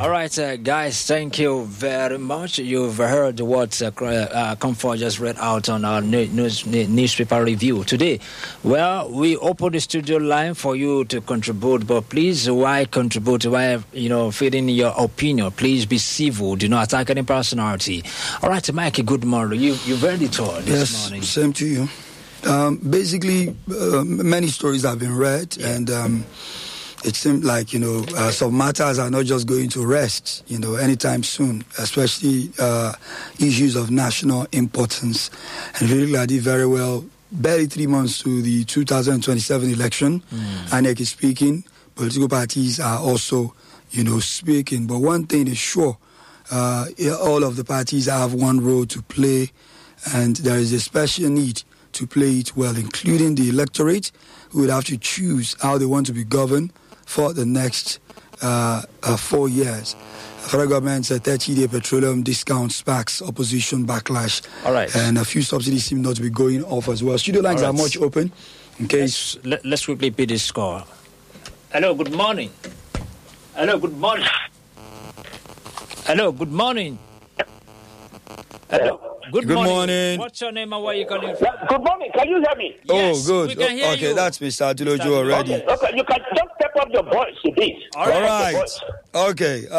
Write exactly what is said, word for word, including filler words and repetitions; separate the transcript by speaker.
Speaker 1: All right, uh, guys, thank you very much. You've heard what uh, uh, Comfort just read out on our news, newspaper review today. Well, we open the studio line for you to contribute, but please, why contribute? Why, you know, feeding your opinion? Please be civil. Do not attack any personality. All right, Mike, good morning. You, you're very tall this
Speaker 2: yes,
Speaker 1: morning.
Speaker 2: Same to you. Um, basically, uh, many stories have been read, yeah. and um, it seemed like, you know, uh, some matters are not just going to rest, you know, anytime soon, especially uh, issues of national importance. And really, I did very well. Barely three months to the two thousand twenty-seven election, mm. I N E C is speaking. Political parties are also, you know, speaking. But one thing is sure, uh, all of the parties have one role to play, and there is a special need to play it well, including the electorate, who would have to choose how they want to be governed for the next uh, uh, four years. The federal government's thirty-day petroleum discount sparks opposition backlash.
Speaker 1: All right.
Speaker 2: And a few subsidies seem not to be going off as well. Studio lines right. are much open in case...
Speaker 1: Let's, let, let's quickly beat this score. Hello, good morning. Hello, good morning. Hello, good morning. Hello. Good,
Speaker 2: good
Speaker 1: morning.
Speaker 2: morning.
Speaker 1: What's your name and where you calling from?
Speaker 3: Good morning. Can you hear me?
Speaker 1: Yes,
Speaker 2: oh, good.
Speaker 1: We can hear
Speaker 2: okay,
Speaker 1: you.
Speaker 2: that's Mister Aduloju already.
Speaker 3: Okay, okay, you can just step up your voice a bit.
Speaker 1: All right.
Speaker 2: All right. Okay.